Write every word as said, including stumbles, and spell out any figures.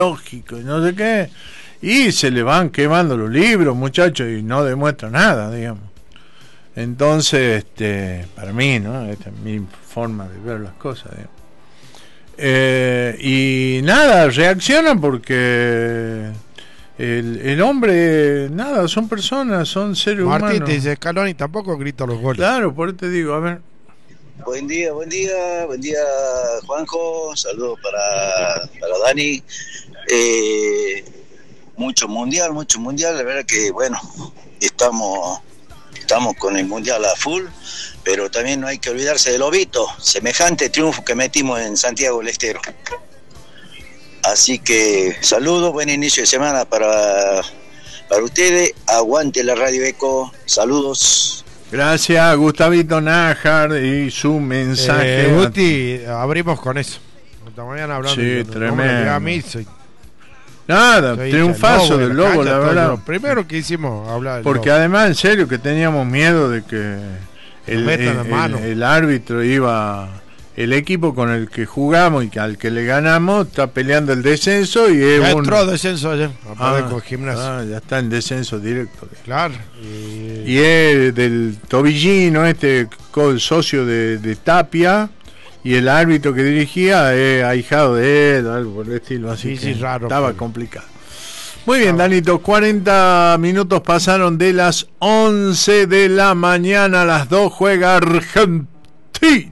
lógico y no sé qué, y se le van quemando los libros, muchachos, y no demuestra nada, digamos. Entonces, este, para mí, ¿no? Esta es mi forma de ver las cosas, digamos. Eh, y nada, reaccionan porque el, el hombre, nada, son personas, son seres Martín, humanos. te dice Scaloni, tampoco grita los goles. Claro, por eso te digo, a ver. Buen día, buen día, buen día Juanjo, saludos para, para Dani. Eh, mucho mundial, mucho mundial, la verdad que bueno, estamos, estamos con el mundial a full, pero también no hay que olvidarse del Lobito, semejante triunfo que metimos en Santiago del Estero. Así que saludos, buen inicio de semana para, para ustedes, aguante la Radio Eco, saludos. Gracias, Gustavito Nájar y su mensaje. Eh, Guti, abrimos con eso. Esta mañana hablando Sí, de tremendo. a mí, soy, Nada, soy triunfazo hincha del Lobo, cancha, la todo verdad. Lo primero que hicimos, hablar del Porque Lobo. además, en serio, que teníamos miedo de que el, metan el, la mano. el, el árbitro iba... El equipo con el que jugamos y que al que le ganamos está peleando el descenso y es ya un... entró descenso ayer, Ah, con Gimnasia. ah, ya está en descenso directo. Claro. Y... Y es del Tobillino, este co- socio de, de Tapia, y el árbitro que dirigía es ahijado de él, algo por el estilo, así Sí, que sí, raro, estaba pero- complicado. Muy bien, Danito, cuarenta minutos pasaron de las once de la mañana, a las dos juega Argentina.